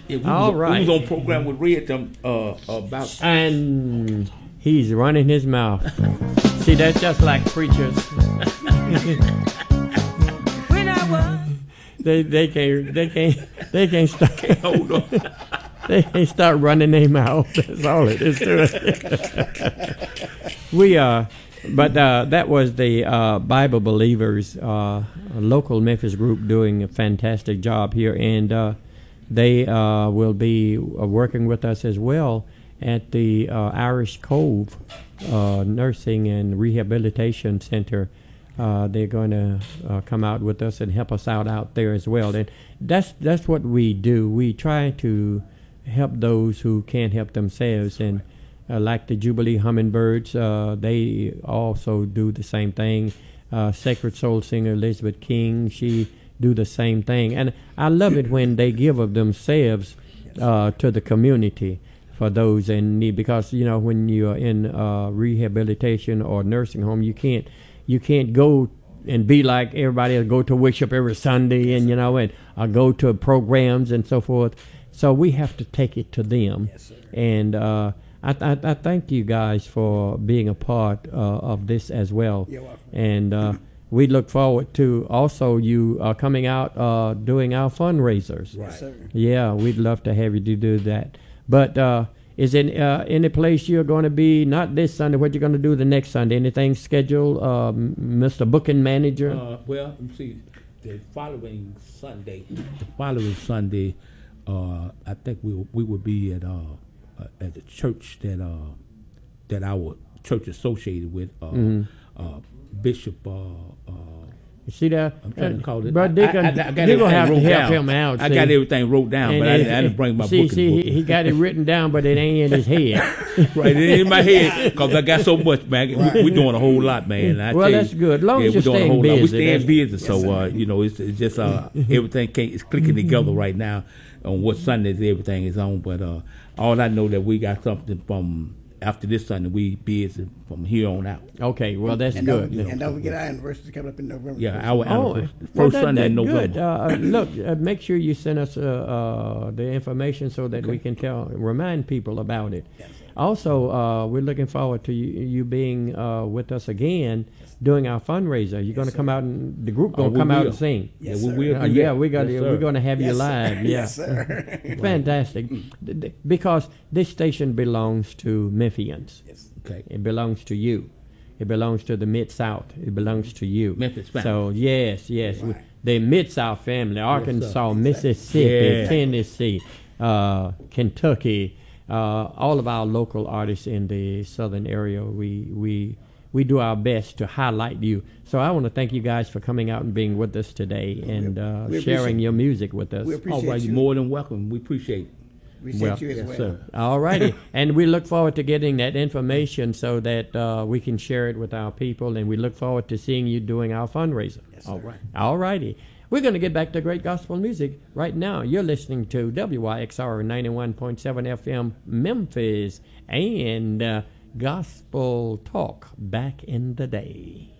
Yeah, All right. We was on program with Red about. And he's running his mouth. See, that's just like preachers. When I was. They can't stop. Hold on. They can't start running their mouth. That's all it is to it. But that was the Bible Believers, a local Memphis group, doing a fantastic job here, and they will be working with us as well at the Irish Cove Nursing and Rehabilitation Center. They're going to come out with us and help us out there as well. And that's what we do. We try to help those who can't help themselves, and like the Jubilee Hummingbirds, they also do the same thing. Sacred Soul singer Elizabeth King, she do the same thing. And I love it when they give of themselves to the community for those in need, because when you're in rehabilitation or nursing home, you can't go and be like everybody else, go to worship every Sunday and and go to programs and so forth. So we have to take it to them. Yes, sir. And I thank you guys for being a part of this as well. You're welcome. And we look forward to also you coming out doing our fundraisers. Right. Yes, sir. Yeah, we'd love to have you to do that. But is it any place you're going to be, not this Sunday, what you're going to do the next Sunday? Anything scheduled, Mr. Booking Manager? Well, let me see. The following Sunday, I think we will be at the church that our church associated with, Bishop. You see that? I'm trying to call it. Brother Deacon, I got you're going to have to everything help wrote him out. I got everything wrote down, And but I didn't bring my book. He got it written down, but it ain't in his head. Right, it ain't in my head because I got so much, man. We're doing a whole lot, man. Well, that's good. As long as you're staying busy. We're staying busy, so it's just everything is clicking together right now on what Sundays everything is on. But all I know that we got something from after this Sunday, we busy from here on out. Okay, well that's And good. don't forget our anniversary coming up in November. Yeah, our anniversary, well, first Sunday in November. Good. Look, make sure you send us the information so that we can remind people about it. Yes, sir. Also, we're looking forward to you being with us again doing our fundraiser. You're going to come out, and the group going to come out and sing. Yes, Yeah, sir. we will. Yeah, we're going to have you Yes, sir. live. Yeah. Yes, sir. Fantastic. Because this station belongs to Memphians. Yes. Okay. It belongs to you. It belongs to the Mid-South. It belongs to you. Memphis family. So, yes. Right. The Mid-South family, Arkansas, Yes, Mississippi, Yeah. Tennessee, Kentucky, all of our local artists in the southern area, we do our best to highlight you. So I want to thank you guys for coming out and being with us today and we sharing your music with us. We All appreciate right, you. you're more than welcome. We appreciate it. Appreciate you as well. Sir. All righty. And we look forward to getting that information so that we can share it with our people, and we look forward to seeing you doing our fundraiser. Yes, sir. All right. All righty. We're going to get back to great gospel music right now. You're listening to WYXR 91.7 FM Memphis and Gospel Talk back in the day.